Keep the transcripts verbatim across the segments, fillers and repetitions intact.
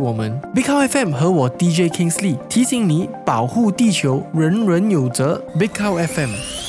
我们。Big Cow F M 和我 D J Kingsley 提醒你保护地球，人人有责。Big Cow F M。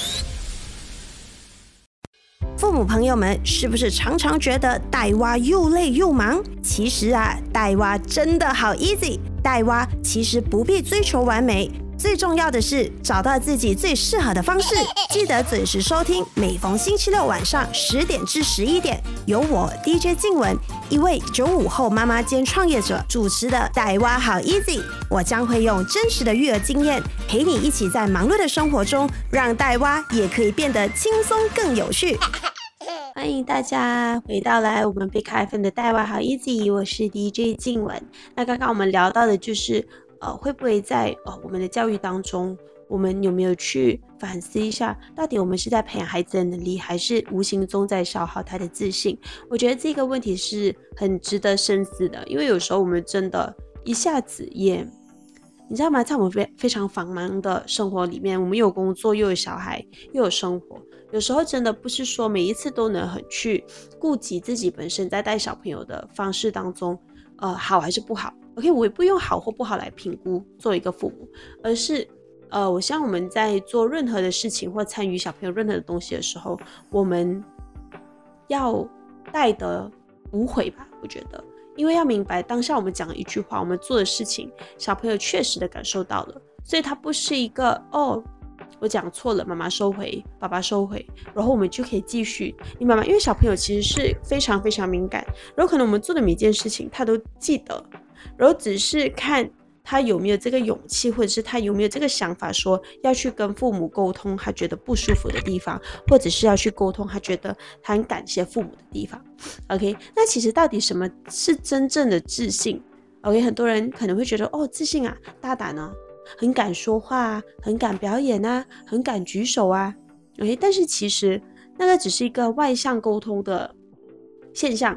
父母朋友们是不是常常觉得带娃又累又忙？其实啊，带娃真的好 easy。带娃其实不必追求完美，最重要的是找到自己最适合的方式。记得准时收听，每逢星期六晚上十点至十一点，由我 D J 静雯，一位九五后妈妈兼创业者主持的《带娃好 easy》。我将会用真实的育儿经验，陪你一起在忙碌的生活中，让带娃也可以变得轻松更有趣。欢迎大家回到来我们 Big Cow F M 的带娃好 easy， 我是 D J 静雯。那刚刚我们聊到的就是呃，会不会在呃我们的教育当中，我们有没有去反思一下，到底我们是在培养孩子的能力，还是无形中在消耗他的自信？我觉得这个问题是很值得深思的，因为有时候我们真的一下子也，你知道吗？在我们非非常繁忙的生活里面，我们有工作，又有小孩，又有生活，有时候真的不是说每一次都能很去顾及自己本身在带小朋友的方式当中，呃，好还是不好。OK， 我也不用好或不好来评估做一个父母，而是呃，我希望我们在做任何的事情或参与小朋友任何的东西的时候，我们要带得无悔吧，我觉得。因为要明白当下我们讲的一句话，我们做的事情，小朋友确实的感受到了，所以它不是一个哦，我讲错了，妈妈收回，爸爸收回，然后我们就可以继续，你明白吗？因为小朋友其实是非常非常敏感，然后可能我们做的每件事情他都记得，然后只是看他有没有这个勇气，或者是他有没有这个想法，说要去跟父母沟通他觉得不舒服的地方，或者是要去沟通他觉得他很感谢父母的地方。 OK， 那其实到底什么是真正的自信？ OK， 很多人可能会觉得哦，自信啊，大胆啊，很敢说话啊，很敢表演啊，很敢举手啊。 OK， 但是其实那个只是一个外向沟通的现象。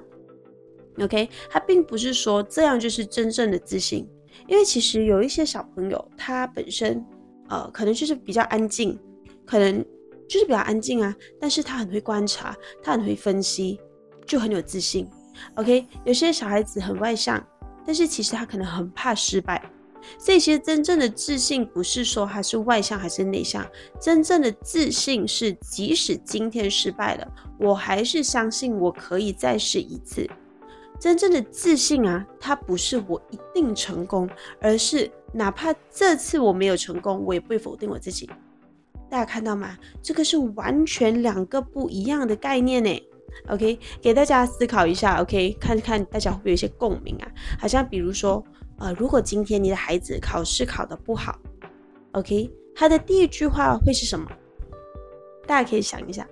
OK， 它并不是说这样就是真正的自信。因为其实有一些小朋友他本身呃可能就是比较安静，可能就是比较安静啊，但是他很会观察，他很会分析，就很有自信。 OK， 有些小孩子很外向，但是其实他可能很怕失败。所以其实真正的自信不是说他是外向还是内向，真正的自信是即使今天失败了，我还是相信我可以再试一次。真正的自信啊，它不是我一定成功，而是哪怕这次我没有成功，我也不会否定我自己。大家看到吗？这个是完全两个不一样的概念呢。 OK， 给大家思考一下。 OK， 看看大家会不会有一些共鸣啊？好像比如说呃，如果今天你的孩子考试考得不好， OK， 他的第一句话会是什么？大家可以想一下。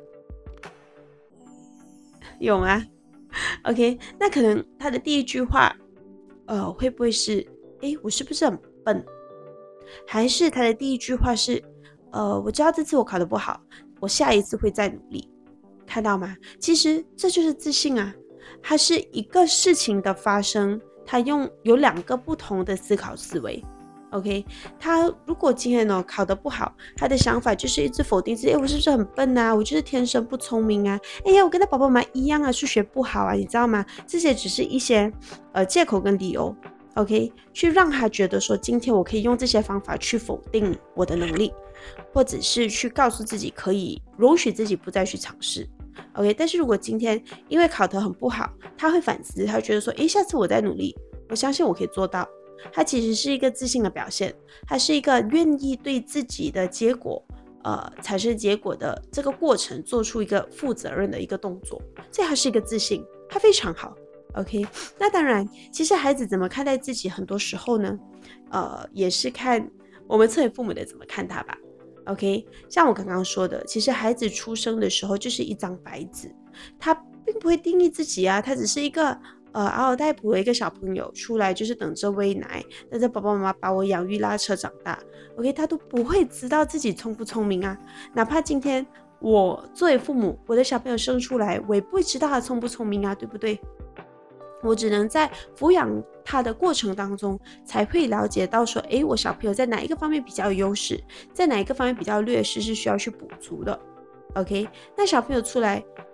有吗？OK， 那可能他的第一句话，呃，会不会是，诶，我是不是很笨？还是他的第一句话是，呃，我知道这次我考得不好，我下一次会再努力。看到吗？其实这就是自信啊，它是一个事情的发生，它用有两个不同的思考思维。OK， 他如果今天呢考得不好，他的想法就是一直否定自己，哎，我是不是很笨啊？我就是天生不聪明啊？哎呀，我跟他爸爸妈妈一样啊，数学不好啊，你知道吗？这些只是一些呃借口跟理由。OK， 去让他觉得说，今天我可以用这些方法去否定我的能力，或者是去告诉自己可以容许自己不再去尝试。OK， 但是如果今天因为考得很不好，他会反思，他会觉得说，哎，下次我再努力，我相信我可以做到。它其实是一个自信的表现，它是一个愿意对自己的结果呃产生结果的这个过程做出一个负责任的一个动作，所以它是一个自信，它非常好。 OK， 那当然其实孩子怎么看待自己，很多时候呢呃也是看我们作为父母的怎么看他吧。 OK， 像我刚刚说的，其实孩子出生的时候就是一张白纸，他并不会定义自己啊，他只是一个呃，嗷嗷待哺的一个小朋友出来，就是等着喂奶，等着爸爸妈妈把我养育拉扯长大。 OK， 他都不会知道自己聪不聪明啊。哪怕今天我作为父母，我的小朋友生出来，我也不会知道他聪不聪明啊，对不对？我只能在抚养他的过程当中，才会了解到说，诶，我小朋友在哪一个方面比较有优势，在哪一个方面比较劣势，是需要去补足的。 OK， 那小朋友出来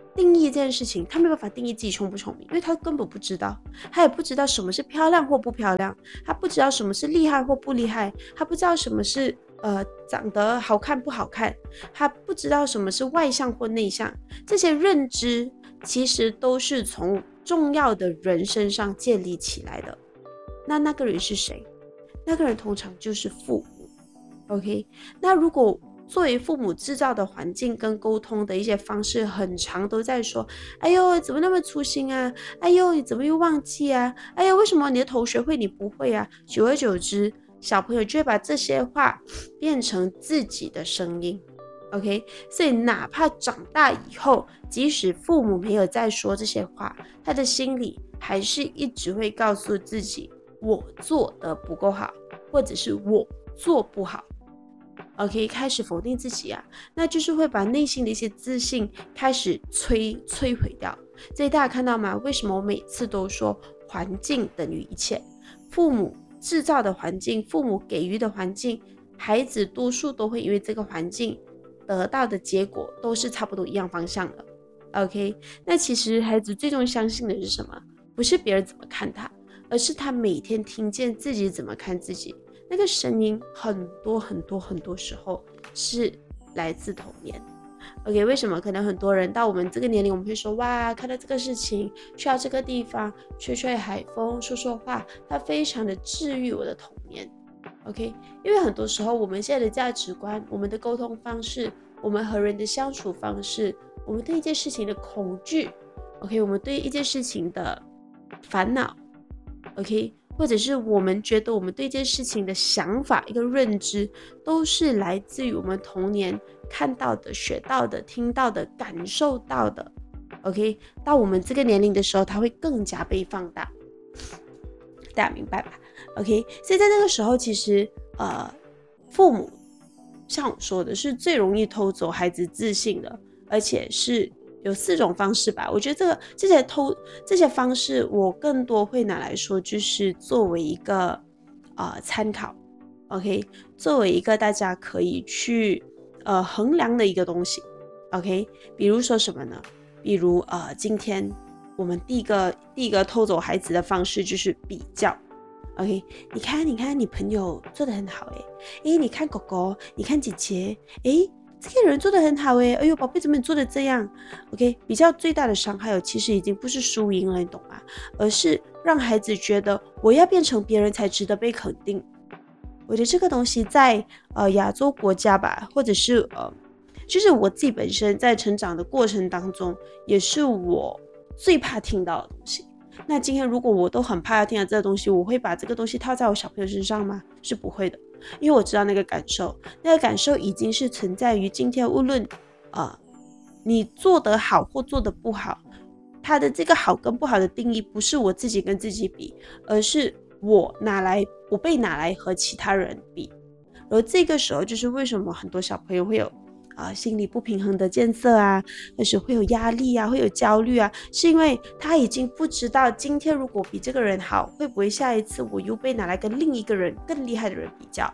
定义这件事情，他没有办法定义自己聪不聪明，因为他根本不知道，他也不知道什么是漂亮或不漂亮，他不知道什么是厉害或不厉害，他不知道什么是呃长得好看不好看，他不知道什么是外向或内向。这些认知其实都是从重要的人身上建立起来的。那那个人是谁？那个人通常就是父母。 OK， 那如果作为父母制造的环境跟沟通的一些方式，很常都在说，哎呦怎么那么粗心啊，哎呦你怎么又忘记啊，哎呦为什么你的同学会你不会啊，久而久之小朋友就会把这些话变成自己的声音。 OK， 所以哪怕长大以后，即使父母没有再说这些话，他的心里还是一直会告诉自己，我做得不够好，或者是我做不好。OK， 开始否定自己啊，那就是会把内心的一些自信开始摧摧毁掉。所以大家看到吗？为什么我每次都说环境等于一切？父母制造的环境，父母给予的环境，孩子多数都会因为这个环境得到的结果都是差不多一样方向的。 OK， 那其实孩子最终相信的是什么？不是别人怎么看他，而是他每天听见自己怎么看自己。那个声音很多很多很多时候是来自童年。 OK， 为什么可能很多人到我们这个年龄，我们会说，哇，看到这个事情，去到这个地方，吹吹海风，说说话，它非常的治愈我的童年。 OK， 因为很多时候我们现在的价值观，我们的沟通方式，我们和人的相处方式，我们对一件事情的恐惧， OK， 我们对一件事情的烦恼， OK，或者是我们觉得我们对这件事情的想法，一个认知，都是来自于我们童年看到的、学到的、听到的、感受到的。 OK， 到我们这个年龄的时候，它会更加被放大，大家明白吧？ OK， 所以在那个时候，其实呃，父母像我说的是最容易偷走孩子自信的，而且是有四种方式吧。我觉得这个这些偷这些方式，我更多会拿来说，就是作为一个呃参考。 OK， 作为一个大家可以去呃衡量的一个东西。 OK， 比如说什么呢？比如呃今天我们第一个第一个偷走孩子的方式就是比较。 OK， 你看你看你朋友做得很好诶，诶你看狗狗，你看姐姐，诶这个人做得很好诶，哎呦宝贝怎么你做得这样？ OK， 比较最大的伤害其实已经不是输赢了，你懂吗？而是让孩子觉得我要变成别人才值得被肯定。我觉得这个东西在呃亚洲国家吧，或者是呃就是我自己本身在成长的过程当中，也是我最怕听到的东西。那今天如果我都很怕要听到这个东西，我会把这个东西套在我小朋友身上吗？是不会的，因为我知道那个感受，那个感受已经是存在于今天，无论呃你做得好或做得不好，它的这个好跟不好的定义不是我自己跟自己比，而是我拿来我被拿来和其他人比。而这个时候就是为什么很多小朋友会有啊，心理不平衡的建设啊，或是会有压力啊，会有焦虑啊，是因为他已经不知道今天如果比这个人好，会不会下一次我又被拿来跟另一个人更厉害的人比较。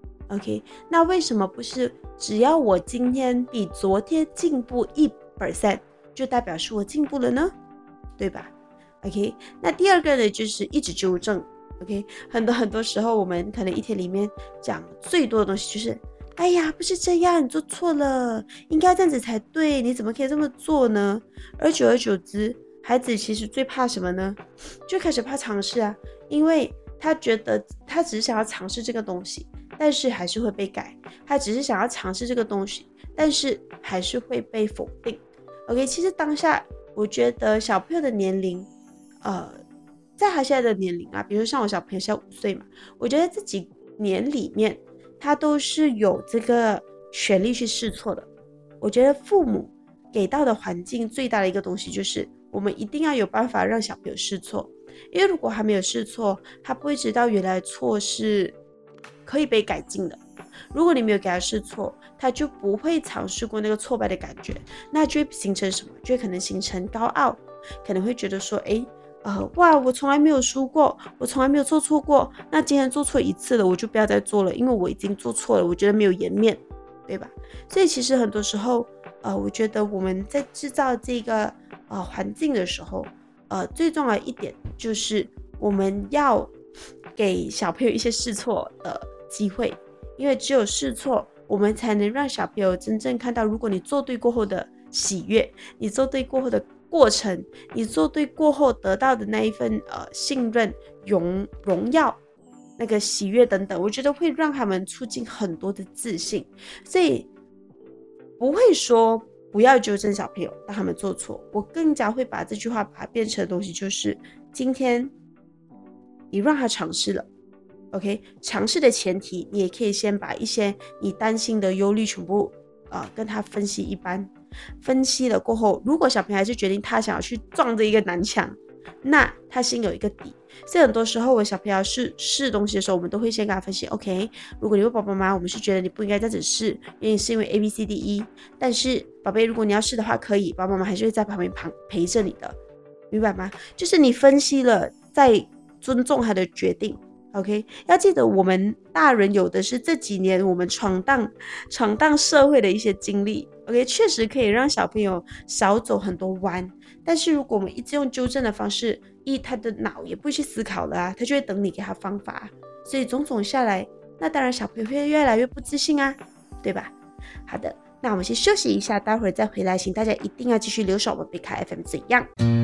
OK， 那为什么不是只要我今天比昨天进步 百分之一 就代表是我进步了呢？对吧？ OK， 那第二个呢，就是一直纠正。 OK， 很多很多时候我们可能一天里面讲最多的东西就是哎呀，不是这样，你做错了，应该这样子才对，你怎么可以这么做呢？而久而久之，孩子其实最怕什么呢？就开始怕尝试啊，因为他觉得他只是想要尝试这个东西，但是还是会被改，他只是想要尝试这个东西，但是还是会被否定。 OK， 其实当下我觉得小朋友的年龄呃，在他现在的年龄啊，比如说像我小朋友现在五岁嘛，我觉得这几年里面他都是有这个权利去试错的。我觉得父母给到的环境最大的一个东西就是我们一定要有办法让小朋友试错，因为如果还没有试错，他不会知道原来错是可以被改进的。如果你没有给他试错，他就不会尝试过那个挫败的感觉，那就会形成什么？就会可能形成高傲，可能会觉得说诶呃，哇，我从来没有输过，我从来没有做错过，那今天做错一次了，我就不要再做了，因为我已经做错了，我觉得没有颜面，对吧？所以其实很多时候呃，我觉得我们在制造这个呃环境的时候，呃，最重要的一点就是我们要给小朋友一些试错的机会，因为只有试错，我们才能让小朋友真正看到，如果你做对过后的喜悦，你做对过后的过程，你做对过后得到的那一份呃信任、荣荣耀、那个喜悦等等，我觉得会让他们促进很多的自信，所以不会说不要纠正小朋友让他们做错，我更加会把这句话把它变成的东西，就是今天你让他尝试了 OK， 尝试的前提你也可以先把一些你担心的忧虑全部、呃、跟他分析一番，分析了过后，如果小朋友还是决定他想要去撞这一个南墙，那他心有一个底。所以很多时候我小朋友试试东西的时候，我们都会先跟他分析 OK， 如果你问爸爸妈妈，我们是觉得你不应该这样子试，原因是因为 A B C D E， 但是宝贝如果你要试的话可以，爸爸妈妈还是会在旁边陪着你的，明白吗？就是你分析了再尊重他的决定。 OK， 要记得我们大人有的是这几年我们闯荡闯荡社会的一些经历， OK， 确实可以让小朋友少走很多弯，但是如果我们一直用纠正的方式，一他的脑也不会去思考了啊，他就会等你给他方法，所以种种下来，那当然小朋友会越来越不自信啊，对吧？好的，那我们先休息一下，待会儿再回来，请大家一定要继续留守我们贝卡 F M 怎样。